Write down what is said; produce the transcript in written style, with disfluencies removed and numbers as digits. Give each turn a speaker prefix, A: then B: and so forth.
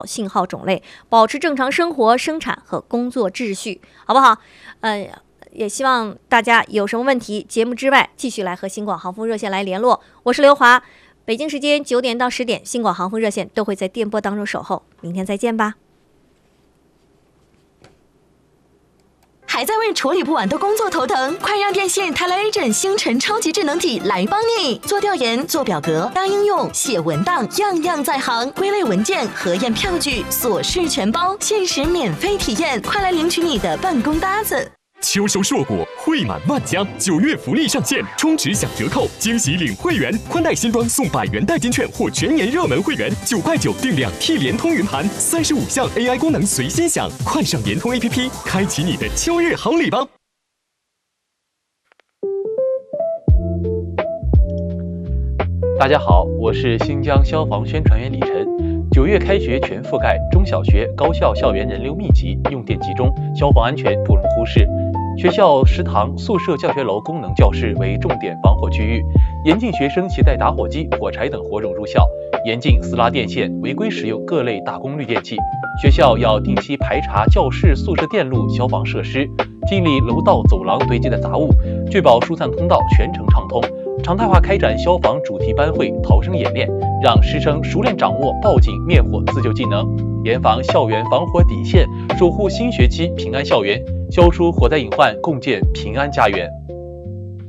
A: 信号种类，保持正常生活、生产和工作秩序，好不好？也希望大家有什么问题，节目之外继续来和新广航空热线来联络。我是刘华，北京时间9点到10点，新广航空热线都会在电波当中守候。明天再见吧。
B: 还在为处理不完的工作头疼？快让电信Telegent星辰超级智能体来帮你！做调研、做表格、搭应用、写文档，样样在行；归类文件、核验票据，琐事全包，限时免费体验，快来领取你的办公搭子！
C: 秋收硕果，惠满万家，9月福利上线，充值享折扣，惊喜领会员，宽带新装送100元代金券或全年热门会员，9块9订2T 联通云盘，35项 AI 功能随心享，快上联通 APP， 开启你的秋日好礼包。
D: 大家好，我是新疆消防宣传员李晨。9月开学全覆盖，中小学、高校校园人流密集，用电集中，消防安全不容忽视。学校食堂、宿舍、教学楼、功能教室为重点防火区域，严禁学生携带打火机、火柴等火种入校，严禁私拉电线，违规使用各类大功率电器。学校要定期排查教室、宿舍电路、消防设施，清理楼道、走廊堆积的杂物，确保疏散通道全程畅通。常态化开展消防主题班会、逃生演练，让师生熟练掌握报警、灭火、自救技能，严防校园防火底线，守护新学期平安校园，消除火灾隐患，共建平安家园。